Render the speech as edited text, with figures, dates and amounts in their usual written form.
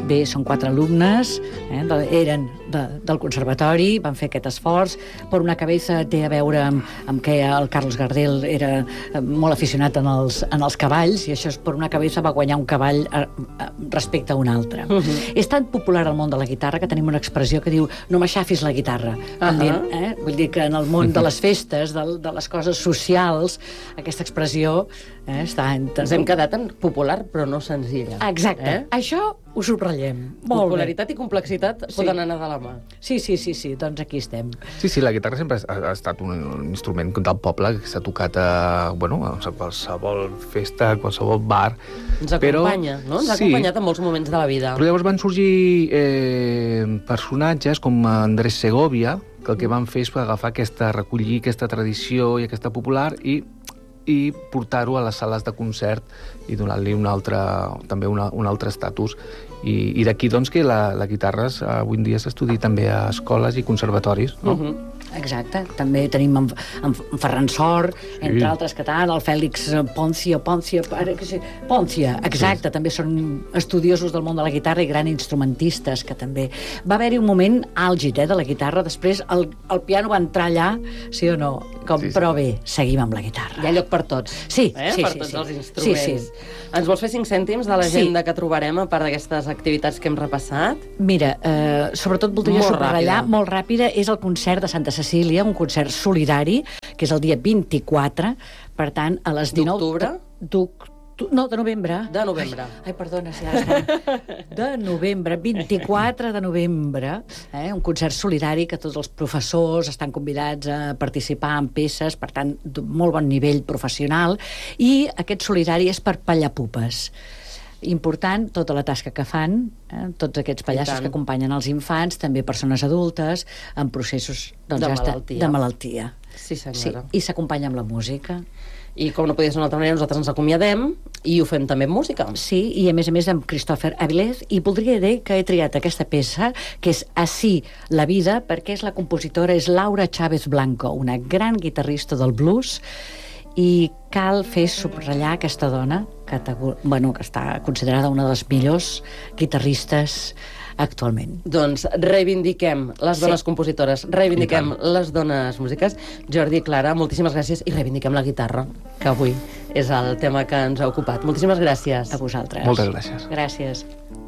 Bé, són 4 alumnes, eren del conservatori, van fer aquest esforç. Per una cabeza té a veure amb que el Carlos Gardel era molt aficionat en els cavalls, i això és per una cabeza va guanyar un cavall respecte a un altre. És tan popular al món de la guitarra que tenim una expressió que diu no m'aixafis la guitarra. Vull dir que en el món de les festes, de les coses socials, aquesta expressió està... Ens hem quedat en popular, però no senzilla. Exacte. Això ho subratllem. Popularitat i complexitat poden anar de la mà. Sí, doncs aquí estem. Sí, la guitarra sempre ha estat un instrument del poble que s'ha tocat a qualsevol festa, a qualsevol bar. Ens acompanya, no? Ens ha acompanyat en molts moments de la vida. Però llavors van sorgir personatges com Andrés Segovia, que el que van fer és agafar recollir aquesta tradició i aquesta popular i portar-ho a les sales de concert i donar-li també un altre estatus. I d'aquí, doncs, que la guitarra avui en dia s'estudi també a escoles i conservatoris, no? Exacte. També tenim en Ferran Sort, entre altres que tant, el Fèlix Poncia, exacte, també són estudiosos del món de la guitarra i grans instrumentistes, que també... Va haver-hi un moment àlgid de la guitarra, després el piano va entrar allà, sí o no? Però bé, seguim amb la guitarra. Hi ha lloc per tots. Sí. Per tots els instruments. Ens vols fer 5 cèntims de l'agenda que trobarem a part d'aquestes activitats que hem repassat? Mira, sobretot voldria subratllar, molt ràpida, és el concert de Santa Cecília, un concert solidari, que és el dia 24, per tant, a les 19... D'octubre? No, de novembre. De novembre. Ai, perdona, si ara estem... De novembre, 24 de novembre, un concert solidari que tots els professors estan convidats a participar en peces, per tant, d'un molt bon nivell professional, i aquest solidari és per Pallapupes. Important, tota la tasca que fan, tots aquests pallassos que acompanyen els infants, també persones adultes, en processos de malaltia. Sí, senyora. I s'acompanya amb la música. I com no podia ser d'una altra manera, nosaltres ens acomiadem i ho fem també amb música. Sí, i a més amb Christopher Avilés, i voldria dir que he triat aquesta peça, que és Así la vida, perquè la compositora és Laura Chávez Blanco, una gran guitarrista del blues, i cal fer subratllar aquesta dona que està considerada una de les millors guitarristes actualment. Doncs reivindiquem les dones compositores, reivindiquem les dones músiques. Jordi i Clara, moltíssimes gràcies, i reivindiquem la guitarra, que avui és el tema que ens ha ocupat. Moltíssimes gràcies. A vosaltres. Moltes gràcies. Gràcies.